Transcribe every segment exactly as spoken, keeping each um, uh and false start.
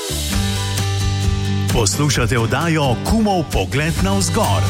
Poslušate oddajo Kumov pogled navzgor.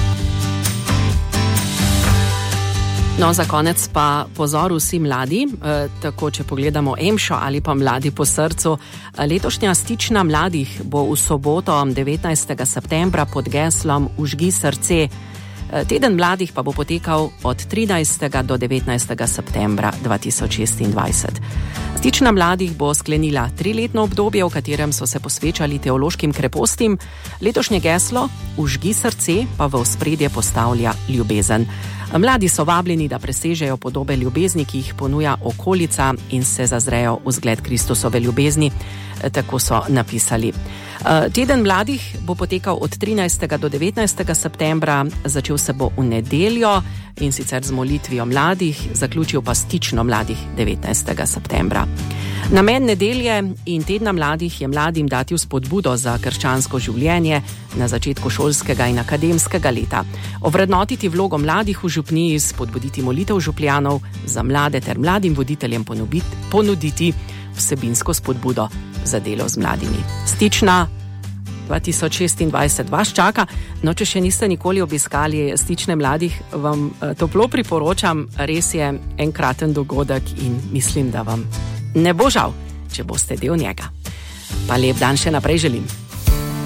No, za konec pa pozor vsi mladi, e, tako če pogledamo EMŠO ali pa Mladi po srcu. Letošnja stična mladih bo v soboto devetnajstega septembra pod geslom Užgi srce. Teden mladih pa bo potekal od trinajstega do devetnajstega septembra dva tisoč šestindvajset. Stična mladih bo sklenila triletno obdobje, v katerem so se posvečali teološkim krepostim. Letošnje geslo Užgi srce pa v ospredje postavlja ljubezen. Mladi so vabljeni, da presežejo podobe ljubezni, ki jih ponuja okolica in se zazrejo v zgled Kristusove ljubezni, tako so napisali. Teden mladih bo potekal od trinajstega do devetnajstega septembra, začel se bo v nedeljo in sicer z molitvijo mladih, zaključil pa stično mladih devetnajstega septembra. Namen nedelje in tedna mladih je mladim dati vzpodbudo za krščansko življenje na začetku šolskega in akademskega leta, ovrednotiti vlogo mladih v župniji, spodbuditi molitev župljanov za mlade ter mladim voditeljem ponuditi vsebinsko spodbudo za delo z mladimi. Stična dva tisoč šestindvajset vas čaka. No, če še niste nikoli obiskali stične mladih, vam toplo priporočam, res je enkraten dogodek in mislim, da vam ne bo žal, če boste del njega. Pa lep dan še naprej želim.